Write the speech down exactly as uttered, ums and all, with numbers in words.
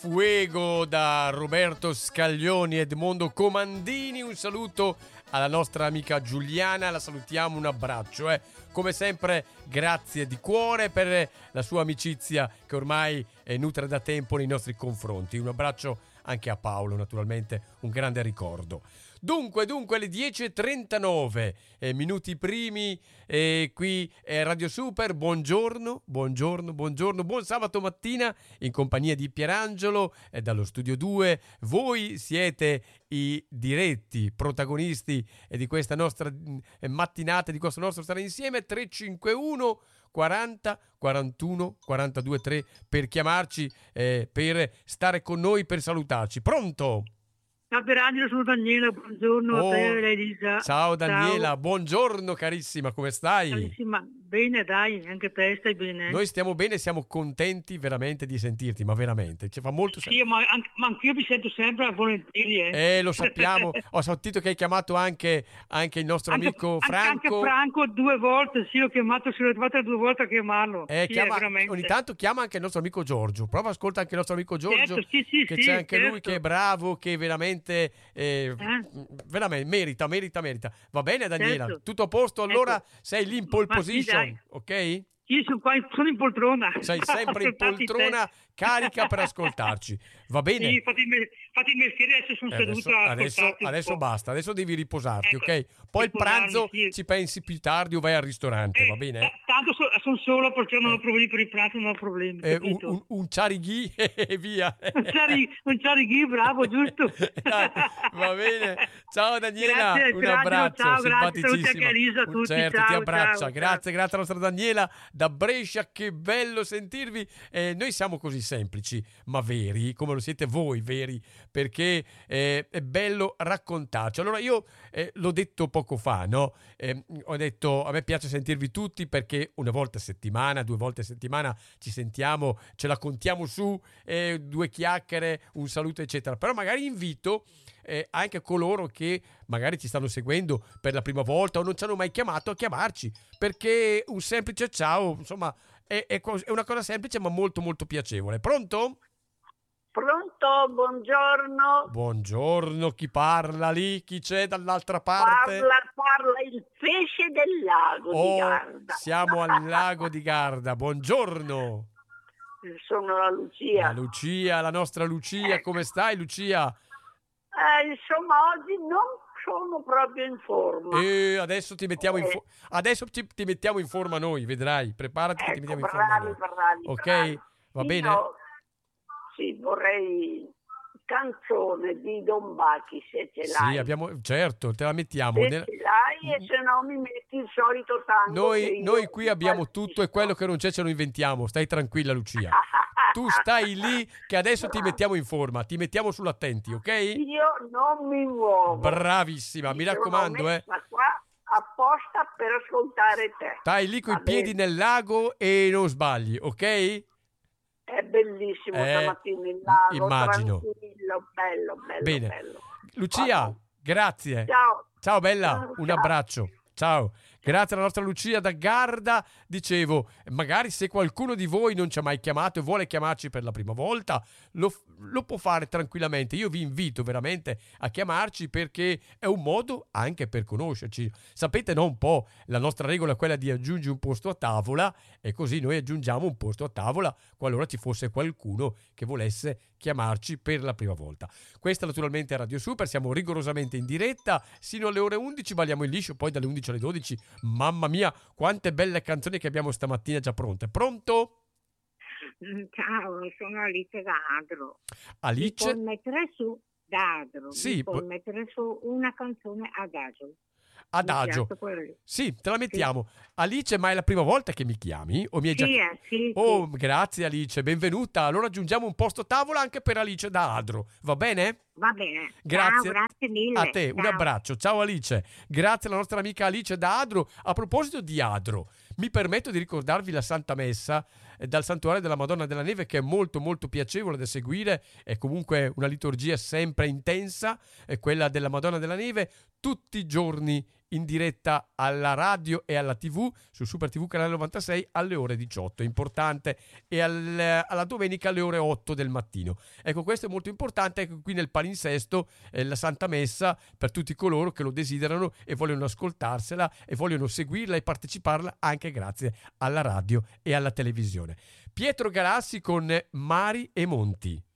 Fuego da Roberto Scaglioni e Edmondo Comandini. Un saluto alla nostra amica Giuliana, la salutiamo, un abbraccio. Eh. Come sempre, grazie di cuore per la sua amicizia che ormai è nutre da tempo nei nostri confronti. Un abbraccio anche a Paolo, naturalmente, un grande ricordo. Dunque, dunque, alle dieci e trentanove eh, minuti primi, eh, qui è Radio Super. Buongiorno, buongiorno, buongiorno, buon sabato mattina in compagnia di Pierangelo eh, dallo Studio due. Voi siete i diretti protagonisti eh, di questa nostra eh, mattinata, di questo nostro stare insieme. Tre cinque uno quaranta quarantuno quarantadue tre per chiamarci, eh, per stare con noi, per salutarci. Pronto? Ciao Pierangelo, sono Daniela, buongiorno Oh, a te e Elisa. Ciao Daniela, Ciao. Buongiorno carissima, come stai? Carissima, bene dai, anche te stai bene? Noi stiamo bene, siamo contenti veramente di sentirti, ma veramente, ci fa molto Sì, ma, anche, ma anch'io mi sento sempre volentieri. Eh, Eh, lo sappiamo, ho sentito che hai chiamato anche, anche il nostro anche, amico anche, Franco. Anche Franco due volte, sì, ho chiamato, sono arrivata due volte a chiamarlo. Eh, sì, chiama, veramente. ogni tanto chiama anche il nostro amico Giorgio, prova, ascolta anche il nostro amico Giorgio, certo, sì, sì, che sì, c'è anche certo. lui che è bravo, che veramente, eh, Eh? veramente merita, merita, merita. Va bene Daniela, Certo. tutto a posto? Allora Ecco. sei lì in pole Ma sì, position, dai. ok? Io sono qua, in- sono in poltrona. Sei sempre in Ascoltati poltrona te. carica per ascoltarci, va bene? Sì, fate il, me- fate il mestiere, adesso sono Eh, Adesso, seduta a adesso, ascoltarti un adesso po'. basta, adesso devi riposarti, Ecco, ok? Poi il riposarmi, pranzo sì. ci pensi più tardi o vai al ristorante, Eh, va bene? t- tanto so- sono solo perché non ho Eh. problemi per il pranzo, non ho problemi, Eh, un, capito? un, un ciarighi e via. Un ciari- un ciarighi, bravo, giusto? Dai, va bene. Ciao Daniela, Grazie, un Pierangelo, abbraccio, ciao, grazie, saluti simpaticissima. anche a Elisa, a Un- tutti, certo, ciao, ti abbraccia. ciao, Grazie, ciao. grazie alla nostra Daniela da Brescia, che bello sentirvi. Eh, noi siamo così semplici, ma veri, come lo siete voi veri, perché eh, è bello raccontarci. Allora io eh, l'ho detto poco fa, no? Eh, ho detto, a me piace sentirvi tutti perché una volta a settimana, due volte a settimana ci sentiamo, ce la contiamo su, eh, due chiacchiere, un saluto eccetera. Però magari invito eh, anche coloro che magari ci stanno seguendo per la prima volta o non ci hanno mai chiamato a chiamarci, perché un semplice ciao, insomma, è, è, cos- è una cosa semplice ma molto molto piacevole. Pronto? Pronto, buongiorno. Buongiorno, chi parla lì? Chi c'è dall'altra parte? Parla, parla il pesce del lago di Oh, Garda. siamo al lago di Garda. Buongiorno. Sono la Lucia. La Lucia, la nostra Lucia, come stai Lucia? Eh, insomma, oggi non sono proprio in forma. E adesso ti mettiamo in Eh. fo- adesso ti, ti mettiamo in forma noi, vedrai. Preparati che ti Ecco, mettiamo in forma bravi, noi. bravi, Ok? bravi. Va Io, bene? sì, vorrei canzone di Don Bachi, se ce l'hai. Sì, abbiamo, certo, te la mettiamo. Se Nel- ce l'hai e se no mi metti il solito tango. che Noi, io noi qui abbiamo impazzisco. tutto e quello che non c'è ce lo inventiamo. Stai tranquilla Lucia. Tu stai lì che adesso ti mettiamo in forma, ti mettiamo sull'attenti, ok? Io non mi muovo. Bravissima, mi Mi sono raccomando, eh. messa qua apposta per ascoltare te. Stai lì coi Va piedi bene? nel lago e non sbagli, ok? È bellissimo Eh, stamattina il lago, immagino. tranquillo, bello, bello, Bene. bello. Lucia, Vabbè. grazie. Ciao. Ciao bella, Ciao, un ciao. abbraccio. Ciao, grazie alla nostra Lucia da Garda. Dicevo, magari se qualcuno di voi non ci ha mai chiamato e vuole chiamarci per la prima volta, lo, lo può fare tranquillamente. Io vi invito veramente a chiamarci perché è un modo anche per conoscerci. Sapete, no, un po' la nostra regola è quella di aggiungere un posto a tavola e così noi aggiungiamo un posto a tavola qualora ci fosse qualcuno che volesse chiamarci per la prima volta. Questa naturalmente è Radio Super, siamo rigorosamente in diretta sino alle ore undici, balliamo il liscio, poi dalle undici alle dodici. Mamma mia, quante belle canzoni che abbiamo stamattina già pronte. Pronto? Ciao, sono Alice da Adro. Alice? Mi puoi mettere su da Adro? Sì, Mi puoi pu- mettere su una canzone adagio? Adagio. Mi piace quella lì. Sì, te la mettiamo. Alice, ma è la prima volta che mi chiami? O mi hai già... Sì, eh, sì, Oh, sì. grazie Alice, benvenuta. Allora aggiungiamo un posto a tavola anche per Alice da Adro, va bene? Va bene. Grazie. Ciao, grazie mille. A te, un Ciao. abbraccio. Ciao Alice. Grazie alla nostra amica Alice da Adro. A proposito di Adro, mi permetto di ricordarvi la Santa Messa eh, dal Santuario della Madonna della Neve, che è molto molto piacevole da seguire. È comunque una liturgia sempre intensa, è quella della Madonna della Neve, tutti i giorni in diretta alla radio e alla tivù su Super tivù canale novantasei alle ore diciotto, è importante, e al, alla domenica alle ore otto del mattino. Ecco, questo è molto importante. Ecco, qui nel palinsesto eh, la Santa Messa per tutti coloro che lo desiderano e vogliono ascoltarsela e vogliono seguirla e parteciparla anche grazie alla radio e alla televisione. Pietro Galassi con Mari e Monti.